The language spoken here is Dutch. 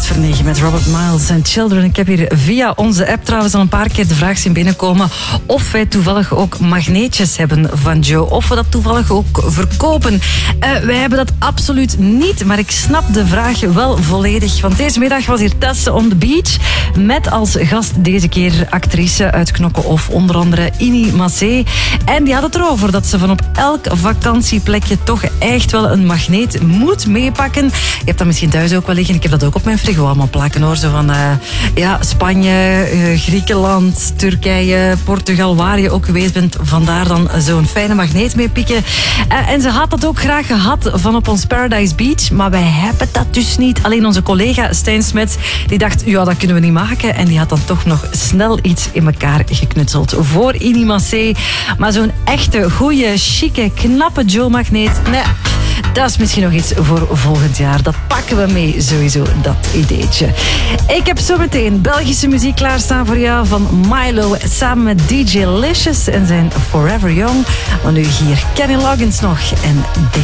5:09 met Robert Miles en Children. Ik heb hier via onze app trouwens al een paar keer de vraag zien binnenkomen of wij toevallig ook magneetjes hebben van Joe. Of we dat toevallig ook verkopen. Wij hebben dat absoluut niet, maar ik snap de vraag wel volledig. Want deze middag was hier Tessa on the Beach met als gast deze keer actrice uit Knokke of onder andere Ini Massé. En die had het erover dat ze van op elk vakantieplekje toch echt wel een magneet moet meepakken. Je hebt dat misschien thuis ook wel liggen. Ik heb dat ook op mijn frigo allemaal plakken hoor. Zo van Spanje, Griekenland, Turkije, Portugal, waar je ook geweest bent. Vandaar dan zo'n fijne magneet mee pikken. En ze had dat ook graag gehad van op ons Paradise Beach. Maar wij hebben dat dus niet. Alleen onze collega Stijn Smets, die dacht, ja, dat kunnen we niet maken. En die had dan toch nog snel iets in elkaar geknutseld voor Ini Massé. Maar zo'n echte, goede, chique, knappe Joe-magneet, nee, dat is misschien nog iets voor volgend jaar. Dat pakken we mee, sowieso, dat ideetje. Ik heb zometeen Belgische muziek klaarstaan voor jou van Milo samen met DJ Licious en zijn Forever Young. Maar nu hier Kenny Loggins nog en